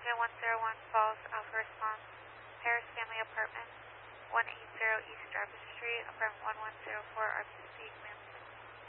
101 Falls, Alpha Response, Paris Family Apartment, 180 East Jarvis Street, apartment 1104, RPC, command.